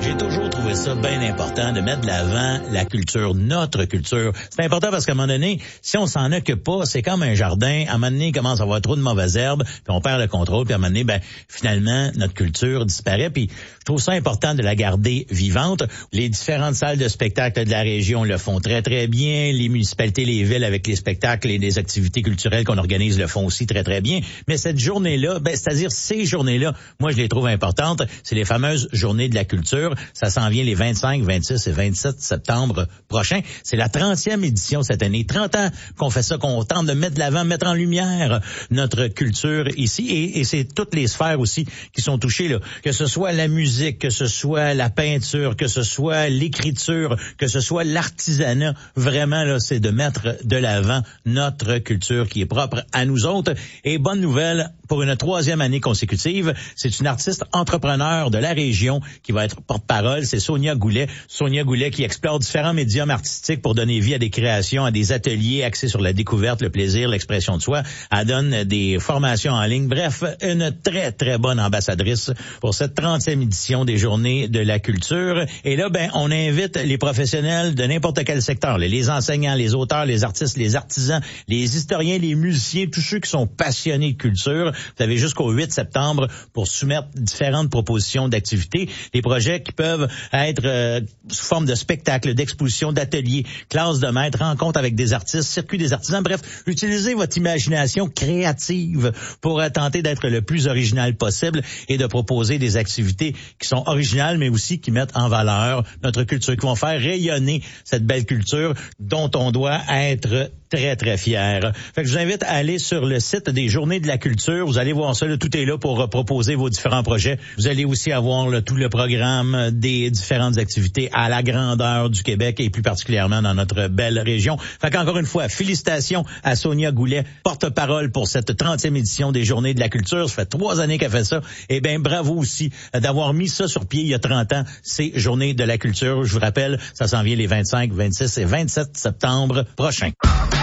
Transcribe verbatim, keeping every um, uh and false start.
J'ai toujours trouvé ça bien important de mettre de l'avant la culture, notre culture. C'est important parce qu'à un moment donné, si on s'en occupe pas, c'est comme un jardin. À un moment donné, il commence à avoir trop de mauvaises herbes, puis on perd le contrôle, puis à un moment donné, ben, finalement, notre culture disparaît. Puis je trouve ça important de la garder vivante. Les différentes salles de spectacle de la région le font très, très bien. Les municipalités, les villes avec les spectacles et les activités culturelles qu'on organise le font aussi très, très bien. Mais cette journée-là, ben, c'est-à-dire ces journées-là, moi, je les trouve importantes. C'est les fameuses journées de la culture. Ça s'en vient les vingt-cinq, vingt-six et vingt-sept septembre prochains. C'est la trentième édition cette année. trente ans qu'on fait ça, qu'on tente de mettre de l'avant, mettre en lumière notre culture ici. Et, et c'est toutes les sphères aussi qui sont touchées, là. Que ce soit la musique, que ce soit la peinture, que ce soit l'écriture, que ce soit l'artisanat. Vraiment, là, c'est de mettre de l'avant notre culture qui est propre à nous autres. Et bonne nouvelle, pour une troisième année consécutive, c'est une artiste entrepreneur de la région qui va être porte-parole. C'est Sonia Goulet. Sonia Goulet qui explore différents médiums artistiques pour donner vie à des créations, à des ateliers axés sur la découverte, le plaisir, l'expression de soi. Elle donne des formations en ligne. Bref, une très, très bonne ambassadrice pour cette trentième édition des Journées de la culture. Et là, ben, on invite les professionnels de n'importe quel secteur, les enseignants, les auteurs, les artistes, les artisans, les historiens, les musiciens, tous ceux qui sont passionnés de culture. Vous avez jusqu'au huit septembre pour soumettre différentes propositions d'activités, des projets qui peuvent être euh, sous forme de spectacles, d'expositions, d'ateliers, classes de maîtres, rencontres avec des artistes, circuits des artisans. Bref, utilisez votre imagination créative pour euh, tenter d'être le plus original possible et de proposer des activités qui sont originales, mais aussi qui mettent en valeur notre culture, qui vont faire rayonner cette belle culture dont on doit être très, très fier. Fait que je vous invite à aller sur le site des Journées de la culture. Vous allez voir ça, là, tout est là pour euh, proposer vos différents projets. Vous allez aussi avoir là, tout le programme des différentes activités à la grandeur du Québec et plus particulièrement dans notre belle région. Fait qu'encore une fois, félicitations à Sonia Goulet, porte-parole pour cette trentième édition des Journées de la culture. Ça fait trois années qu'elle fait ça. Eh bien, bravo aussi d'avoir mis ça sur pied il y a trente ans, ces Journées de la culture. Je vous rappelle, ça s'en vient les vingt-cinq, vingt-six et vingt-sept septembre prochains.